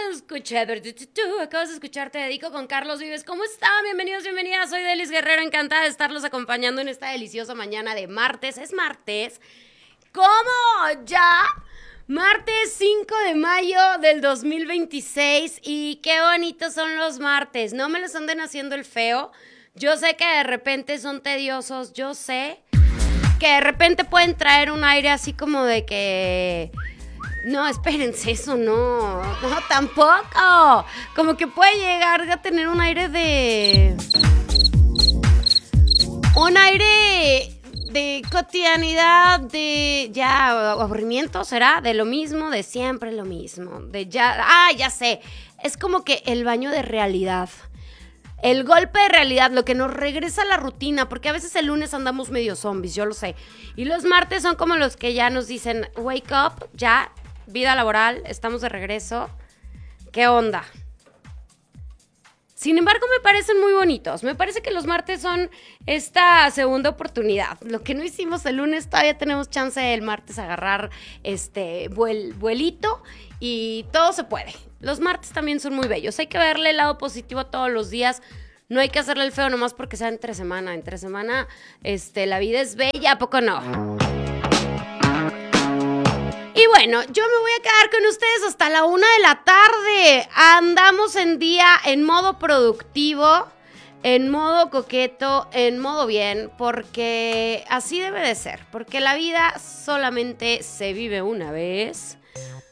Acabas de escuchar Te Dedico con Carlos Vives. ¿Cómo están? Bienvenidos, bienvenidas. Soy Delis Guerrero, encantada de estarlos acompañando en esta deliciosa mañana de martes. Es martes. ¿Cómo? ¿Ya? Martes 5 de mayo del 2026 y qué bonitos son los martes. No me los anden haciendo el feo. Yo sé que de repente son tediosos. Yo sé que de repente pueden traer un aire así como de que... No, espérense, eso no tampoco. Como que puede llegar a tener un aire de cotidianidad, de ya aburrimiento, ¿será? De lo mismo, de siempre lo mismo. Ya sé. Es como que el baño de realidad. El golpe de realidad, lo que nos regresa a la rutina, porque a veces el lunes andamos medio zombies, yo lo sé. Y los martes son como los que ya nos dicen, wake up, ya, vida laboral, estamos de regreso. ¿Qué onda? Sin embargo, me parecen muy bonitos. Me parece que los martes son esta segunda oportunidad. Lo que no hicimos el lunes, todavía tenemos chance el martes agarrar vuelito y todo se puede. Los martes también son muy bellos. Hay que verle el lado positivo todos los días. No hay que hacerle el feo nomás porque sea entre semana. Entre semana, la vida es bella, ¿a poco no? Y bueno, yo me voy a quedar con ustedes hasta la 1 de la tarde. Andamos en modo productivo, en modo coqueto, en modo bien, porque así debe de ser. Porque la vida solamente se vive una vez.